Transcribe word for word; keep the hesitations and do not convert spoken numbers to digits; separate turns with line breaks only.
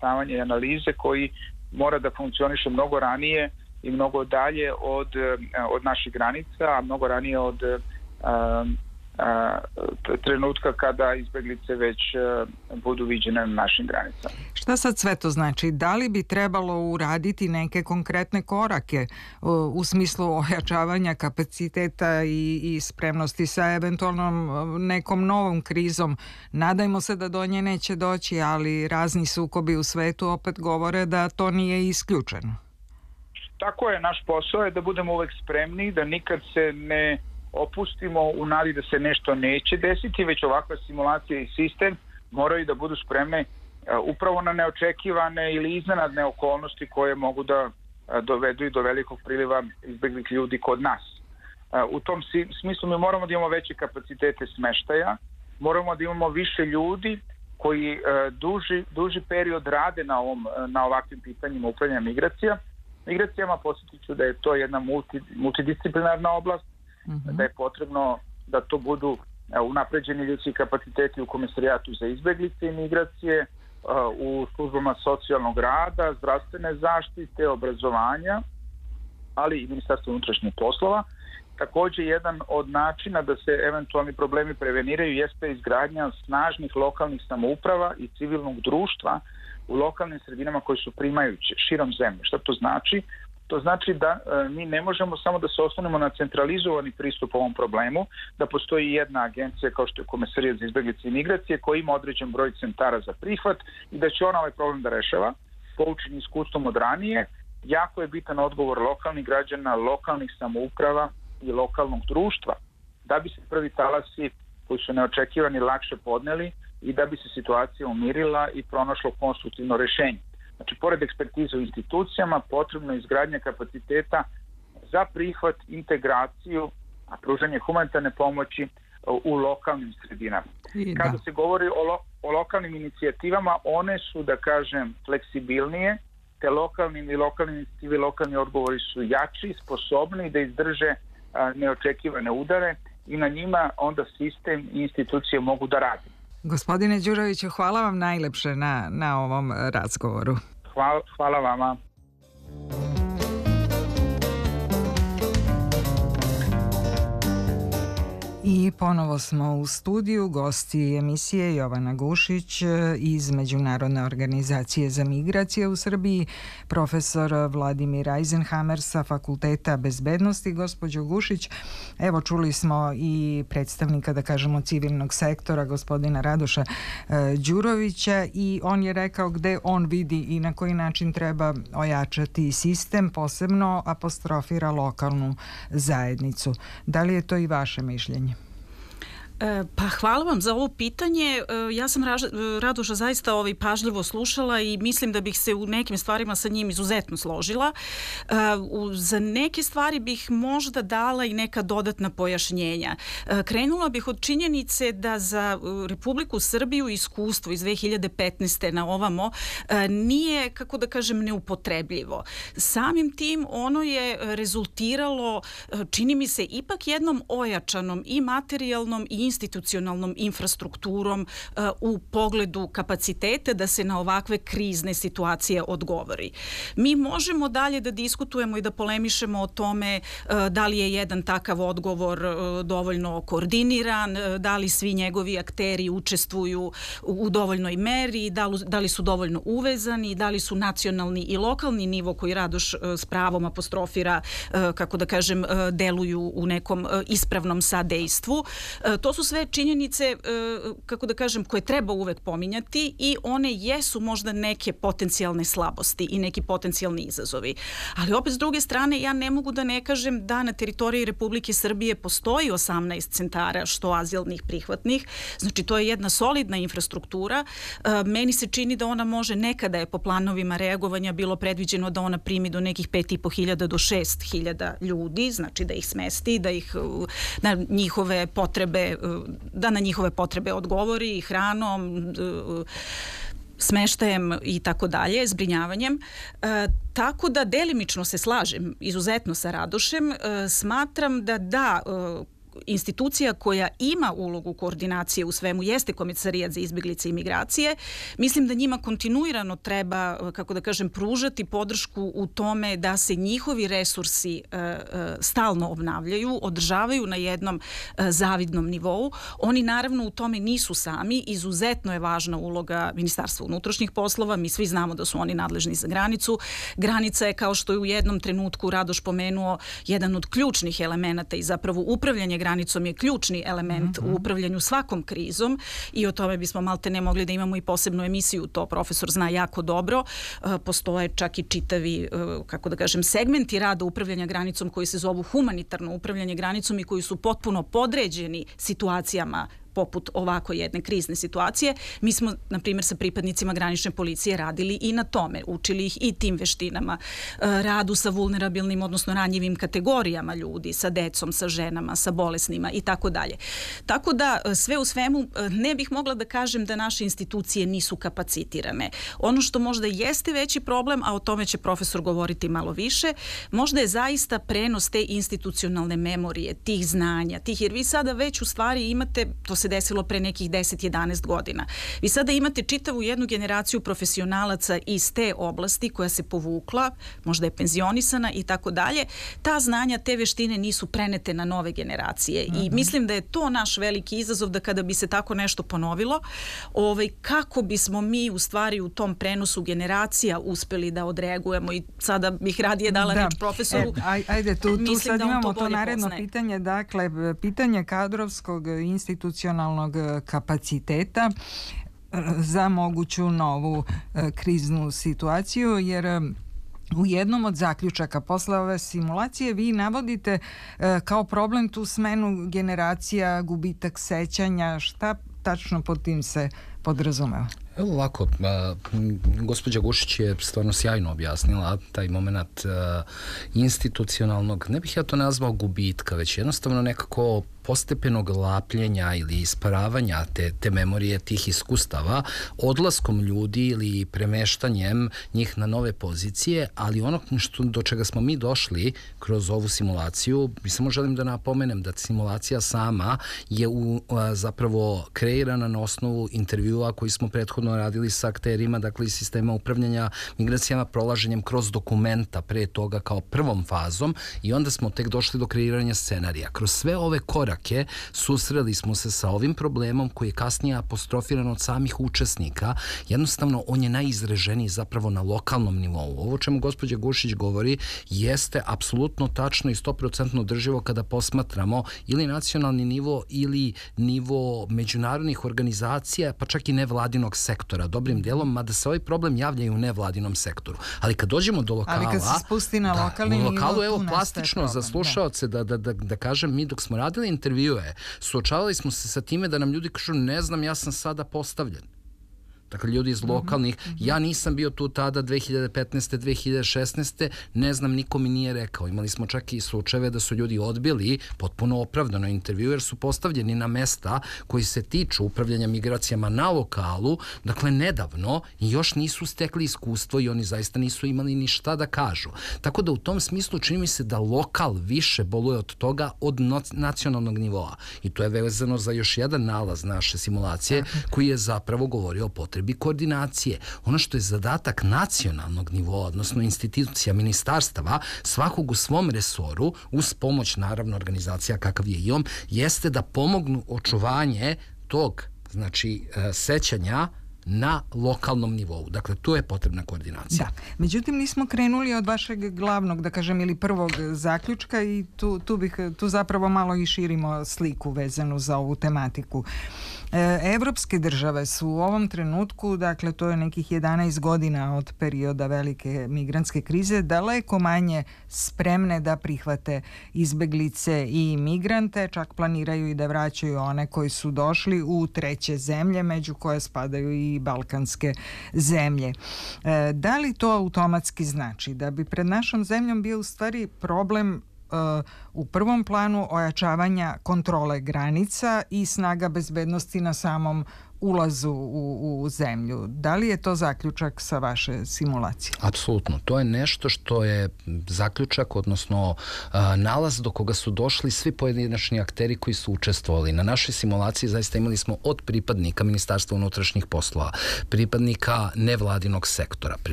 izveštavanja i analize koji mora da funkcioniše mnogo ranije i mnogo dalje od, od naših granica, a mnogo ranije od a, a, trenutka kada izbeglice već a, budu viđene na našim granicama.
Šta sad sve to znači? Da li bi trebalo uraditi neke konkretne korake u, u smislu ojačavanja kapaciteta i, i spremnosti sa eventualnom nekom novom krizom? Nadajmo se da do nje neće doći, ali razni sukobi u svetu opet govore da to nije isključeno.
Tako je, naš posao je da budemo uvek spremni, da nikad se ne opustimo u nadi da se nešto neće desiti, već ovakva simulacija i sistem moraju da budu spremne uh, upravo na neočekivane ili iznenadne okolnosti koje mogu da uh, dovedu i do velikog priliva izbeglih ljudi kod nas. Uh, u tom si, smislu mi moramo da imamo veće kapacitete smeštaja, moramo da imamo više ljudi koji uh, duži, duži period rade na, ovom, na ovakvim pitanjima upravljanja migracija. Migracijama podsjetit ću da je to jedna multi, multidisciplinarna oblast, mm-hmm. da je potrebno da to budu unapređeni ljudski kapaciteti u Komesarijatu za izbeglice i migracije, u službama socijalnog rada, zdravstvene zaštite, obrazovanja, ali i Ministarstvo unutrašnjih poslova. Također, jedan od načina da se eventualni problemi preveniraju jeste izgradnja snažnih lokalnih samouprava i civilnog društva u lokalnim sredinama koji su primajuće širom zemlje. Šta to znači? To znači da e, mi ne možemo samo da se oslonimo na centralizovani pristup ovom problemu, da postoji jedna agencija kao što je Komesarijat za izbeglice i migracije koji ima određen broj centara za prihvat i da će ona ovaj problem da rešava, poučeni iskustvom od ranije. Jako je bitan odgovor lokalnih građana, lokalnih samouprava i lokalnog društva, da bi se prvi talasi koji su neočekivani lakše podneli i da bi se situacija umirila i pronašlo konstruktivno rešenje. Znači, pored ekspertize u institucijama, potrebno je izgradnja kapaciteta za prihvat, integraciju, a pružanje humanitarne pomoći u lokalnim sredinama. Da. Kada se govori o, lo, o lokalnim inicijativama, one su, da kažem, fleksibilnije, te lokalni i lokalni inicijativi, lokalni odgovori su jači, sposobni da izdrže a, neočekivane udare i na njima onda sistem i institucije mogu da radi.
Gospodine Đuroviću, hvala vam najlepše na, na ovom razgovoru.
Hvala, hvala vama.
I ponovo smo u studiju, gosti emisije Jovana Gušić iz Međunarodne organizacije za migracije u Srbiji, profesor Vladimir Eisenhammer sa Fakulteta bezbednosti. Gospođo Gušić, evo čuli smo i predstavnika, da kažemo, civilnog sektora, gospodina Radoša e, Đurovića, i on je rekao gde on vidi i na koji način treba ojačati sistem, posebno apostrofira lokalnu zajednicu. Da li je to i vaše mišljenje?
Pa hvala vam za ovo pitanje. Ja sam Radoša zaista ovaj pažljivo slušala i mislim da bih se u nekim stvarima sa njim izuzetno složila. Za neke stvari bih možda dala i neka dodatna pojašnjenja. Krenula bih od činjenice da za Republiku Srbiju iskustvo iz dve hiljade petnaeste na ovamo nije, kako da kažem, neupotrebljivo. Samim tim ono je rezultiralo, čini mi se, ipak jednom ojačanom i materijalnom i institucionalnom infrastrukturom uh, u pogledu kapacitete da se na ovakve krizne situacije odgovori. Mi možemo dalje da diskutujemo i da polemišemo o tome uh, da li je jedan takav odgovor uh, dovoljno koordiniran, uh, da li svi njegovi akteri učestvuju u, u dovoljnoj meri, da li, da li su dovoljno uvezani, da li su nacionalni i lokalni nivo koji Radoš uh, s pravom apostrofira, uh, kako da kažem, uh, deluju u nekom uh, ispravnom sadejstvu. Uh, to su sve činjenice, kako da kažem, koje treba uvek pominjati i one jesu možda neke potencijalne slabosti i neki potencijalni izazovi. Ali opet s druge strane ja ne mogu da ne kažem da na teritoriji Republike Srbije postoji osamnaest centara što azilnih prihvatnih. Znači to je jedna solidna infrastruktura. Meni se čini da ona može, nekada je po planovima reagovanja bilo predviđeno da ona primi do nekih pet i po hiljada do šest hiljada ljudi, znači da ih smesti, da ih na njihove potrebe da na njihove potrebe odgovori hranom, smeštajem i tako dalje, zbrinjavanjem. E, tako da delimično se slažem izuzetno sa Radošem. E, smatram da da, e, institucija koja ima ulogu koordinacije u svemu jeste Komesarijat za izbjeglice i migracije. Mislim da njima kontinuirano treba, kako da kažem, pružati podršku u tome da se njihovi resursi e, e, stalno obnavljaju, održavaju na jednom e, zavidnom nivou. Oni naravno u tome nisu sami. Izuzetno je važna uloga Ministarstva unutrašnjih poslova. Mi svi znamo da su oni nadležni za granicu. Granica je, kao što je u jednom trenutku Radoš pomenuo, jedan od ključnih elemenata i zapravo upravljanje granicom je ključni element mm-hmm. u upravljanju svakom krizom i o tome bismo malte ne mogli da imamo i posebnu emisiju, to profesor zna jako dobro. E, postoje čak i čitavi, e, kako da kažem, segmenti rada upravljanja granicom koji se zovu humanitarno upravljanje granicom i koji su potpuno podređeni situacijama poput ovako jedne krizne situacije. Mi smo, na primjer, sa pripadnicima granične policije radili i na tome, učili ih i tim veštinama, radu sa vulnerabilnim, odnosno ranjivim kategorijama ljudi, sa decom, sa ženama, sa bolesnima i tako dalje. Tako da, sve u svemu, ne bih mogla da kažem da naše institucije nisu kapacitirane. Ono što možda jeste veći problem, a o tome će profesor govoriti malo više, možda je zaista prenos te institucionalne memorije, tih znanja, tih, jer vi sada već u stvari imate, to se desilo pre nekih deset jedanaest godina. Vi sada imate čitavu jednu generaciju profesionalaca iz te oblasti koja se povukla, možda je penzionisana i tako dalje. Ta znanja, te veštine nisu prenete na nove generacije i mm-hmm. mislim da je to naš veliki izazov, da kada bi se tako nešto ponovilo, ovaj, kako bismo mi u stvari u tom prenosu generacija uspeli da odreagujemo i sada bih radije dala
da.
reč profesoru.
E, ajde, tu, tu sad
da
imamo
to,
to naredno
poznaje.
pitanje, dakle, pitanje kadrovskog institucionalnog kapaciteta za moguću novu kriznu situaciju, jer u jednom od zaključaka posle ove simulacije vi navodite kao problem tu smenu generacija, gubitak sećanja. Šta tačno pod tim se podrazumeva?
Evo ovako, a, gospođa Gušić je stvarno sjajno objasnila taj moment a, institucionalnog, ne bih ja to nazvao gubitka, već jednostavno nekako postepenog lapljenja ili isparavanja te, te memorije, tih iskustava, odlaskom ljudi ili premeštanjem njih na nove pozicije, ali ono što, do čega smo mi došli kroz ovu simulaciju, mi samo želim da napomenem da simulacija sama je u, a, zapravo kreirana na osnovu intervjua koji smo prethodno radili sa akterima, dakle iz sistema upravljanja migracijama, prolaženjem kroz dokumenta pre toga kao prvom fazom i onda smo tek došli do kreiranja scenarija. Kroz sve ove korake susreli smo se sa ovim problemom koji je kasnije apostrofiran od samih učesnika. Jednostavno, on je najizraženiji zapravo na lokalnom nivou. Ovo čemu gospođa Gušić govori jeste apsolutno tačno i sto procentno održivo kada posmatramo ili nacionalni nivo ili nivo međunarodnih organizacija, pa čak i nevladinog sektora, dobrim delom, mada se ovaj problem javlja i u nevladinom sektoru. Ali kad dođemo do lokala...
Ali kad se spusti na
da,
lokalni nivo,
u lokalu, evo,
tu
plastično za slušaoce, da, da, da, da kažem, mi dok smo radili intervjue, suočavali smo se sa time da nam ljudi kažu, ne znam, ja sam sada postavljen. Dakle, ljudi iz lokalnih, mm-hmm. ja nisam bio tu tada dve hiljade petnaeste. dve hiljade šesnaeste. ne znam, niko mi nije rekao. Imali smo čak i slučajeve da su ljudi odbili potpuno opravdano intervju jer su postavljeni na mesta koji se tiču upravljanja migracijama na lokalu, dakle nedavno, i još nisu stekli iskustvo i oni zaista nisu imali ni šta da kažu. Tako da u tom smislu čini mi se da lokal više boluje od toga od nacionalnog nivoa. I to je vezano za još jedan nalaz naše simulacije koji je zapravo govorio o potrebi koordinacije. Ono što je zadatak nacionalnog nivoa, odnosno institucija ministarstava, svakog u svom resoru, uz pomoć naravno organizacija kakav je i on, jeste da pomognu očuvanje tog, znači, sećanja na lokalnom nivou. Dakle, tu je potrebna koordinacija.
Da. Međutim, nismo krenuli od vašeg glavnog, da kažem, ili prvog zaključka i tu, tu, bih, tu zapravo malo i širimo sliku vezanu za ovu tematiku. E, evropske države su u ovom trenutku, dakle to je nekih jedanaest godina od perioda velike migrantske krize, daleko manje spremne da prihvate izbeglice i migrante, čak planiraju i da vraćaju one koji su došli u treće zemlje, među koje spadaju i balkanske zemlje. E, da li to automatski znači da bi pred našom zemljom bio u stvari problem u prvom planu ojačavanja kontrole granica i snaga bezbednosti na samom ulazu u, u zemlju. Da li je to zaključak sa vaše simulacije?
Apsolutno. To je nešto što je zaključak, odnosno a, nalaz do koga su došli svi pojedinačni akteri koji su učestvovali. Na našoj simulaciji zaista imali smo od pripadnika Ministarstva unutrašnjih poslova, pripadnika nevladinog sektora,